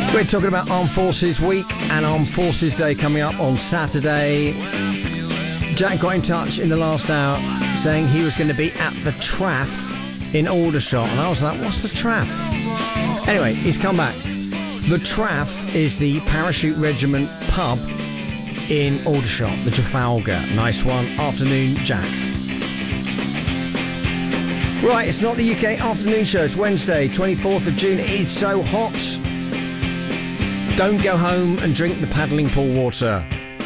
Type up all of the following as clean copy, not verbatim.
We're talking about Armed Forces Week and Armed Forces Day coming up on Saturday. Jack got in touch in the last hour saying he was going to be at the Traff in Aldershot, and I was like, what's the Traff? Anyway, he's come back. The Traff is the Parachute Regiment pub in Aldershot, the Trafalgar. Nice one. Afternoon, Jack. Right, it's not the UK afternoon show. It's Wednesday, 24th of June. It is so hot. Don't go home and drink the paddling pool water.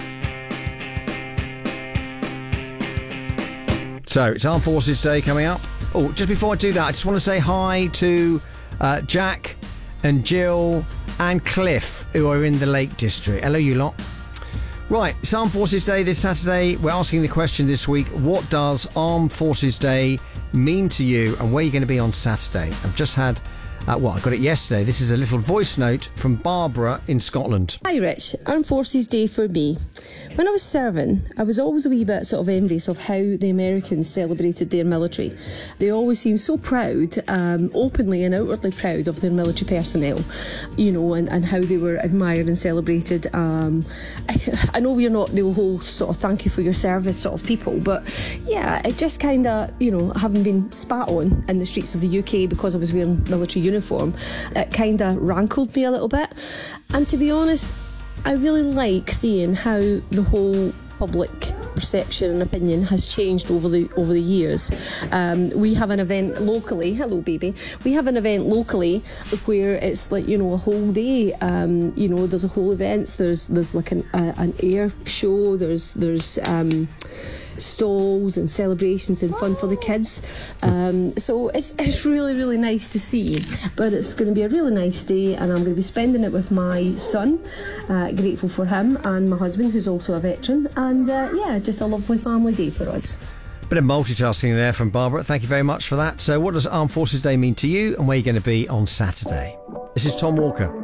So, it's Armed Forces Day coming up. Oh, just before I do that, I just want to say hi to Jack and Jill and Cliff, who are in the Lake District. Hello, you lot. Right, it's Armed Forces Day this Saturday. We're asking the question this week, what does Armed Forces Day mean to you, and where are you going to be on Saturday? I've just had... I got it yesterday. This is a little voice note from Barbara in Scotland. Hi Rich, Armed Forces Day for me. When I was serving, I was always a wee bit sort of envious of how the Americans celebrated their military. They always seemed so proud, openly and outwardly proud of their military personnel, you know, and how they were admired and celebrated. I know we're not the whole sort of thank you for your service sort of people, but yeah, it just kind of, you know, having been spat on in the streets of the UK because I was wearing military uniform, it kind of rankled me a little bit. And to be honest, I really like seeing how the whole public perception and opinion has changed over the years. We have an event locally. Hello, baby. We have an event locally where it's like, you know, a whole day. You know, there's a whole event. There's like an air show. There's stalls and celebrations and fun for the kids. So it's really, really nice to see. But it's going to be a really nice day, and I'm going to be spending it with my son. Grateful for him, and my husband, who's also a veteran. And yeah, just a lovely family day for us. Bit of multitasking there from Barbara. Thank you very much for that. So what does Armed Forces Day mean to you, and where are you going to be on Saturday? This is Tom Walker.